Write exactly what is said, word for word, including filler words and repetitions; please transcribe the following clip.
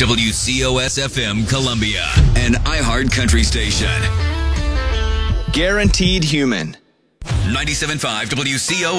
W C O S F M Columbia, an iHeart country station. Guaranteed Human. ninety-seven point five W C O